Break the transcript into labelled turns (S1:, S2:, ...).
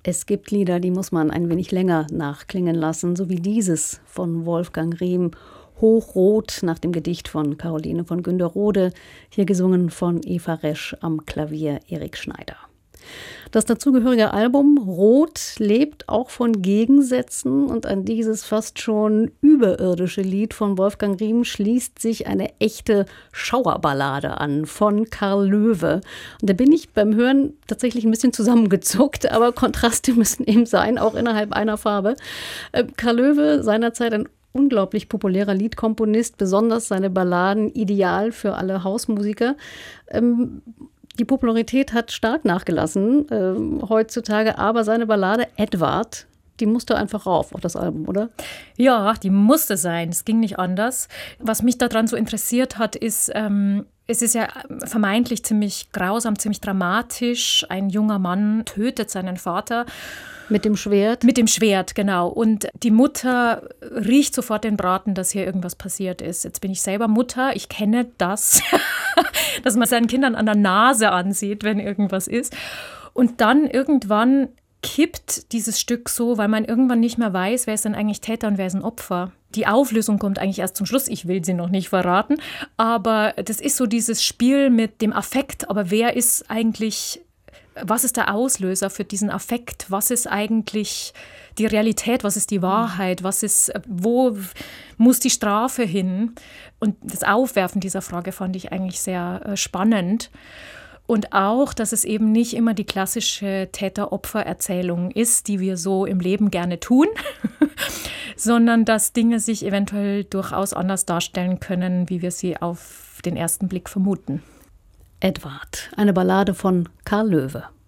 S1: Es gibt Lieder, die muss man ein wenig länger nachklingen lassen, so wie dieses von Wolfgang Riem, Hochrot, nach dem Gedicht von Caroline von Günderrode, hier gesungen von Eva Resch, am Klavier Erik Schneider. Das dazugehörige Album Rot lebt auch von Gegensätzen, und an dieses fast schon überirdische Lied von Wolfgang Riem schließt sich eine echte Schauerballade an von Karl Löwe. Und da bin ich beim Hören tatsächlich ein bisschen zusammengezuckt, aber Kontraste müssen eben sein, auch innerhalb einer Farbe. Karl Löwe, seinerzeit ein unglaublich populärer Liedkomponist, besonders seine Balladen ideal für alle Hausmusiker. Die Popularität hat stark nachgelassen heutzutage, aber seine Ballade Edward, die musste einfach rauf auf das Album, oder?
S2: Ja, die musste sein. Es ging nicht anders. Was mich daran so interessiert hat, ist, es ist ja vermeintlich ziemlich grausam, ziemlich dramatisch. Ein junger Mann tötet seinen Vater.
S1: Mit dem Schwert?
S2: Mit dem Schwert, genau. Und die Mutter riecht sofort den Braten, dass hier irgendwas passiert ist. Jetzt bin ich selber Mutter, ich kenne das, dass man seinen Kindern an der Nase ansieht, wenn irgendwas ist. Und dann irgendwann kippt dieses Stück so, weil man irgendwann nicht mehr weiß, wer ist denn eigentlich Täter und wer ist ein Opfer. Die Auflösung kommt eigentlich erst zum Schluss. Ich will sie noch nicht verraten. Aber das ist so dieses Spiel mit dem Affekt. Aber wer ist eigentlich... Was ist der Auslöser für diesen Affekt? Was ist eigentlich die Realität? Was ist die Wahrheit? Wo muss die Strafe hin? Und das Aufwerfen dieser Frage fand ich eigentlich sehr spannend. Und auch, dass es eben nicht immer die klassische Täter-Opfer-Erzählung ist, die wir so im Leben gerne tun, sondern dass Dinge sich eventuell durchaus anders darstellen können, wie wir sie auf den ersten Blick vermuten.
S1: Edward, eine Ballade von Karl Löwe.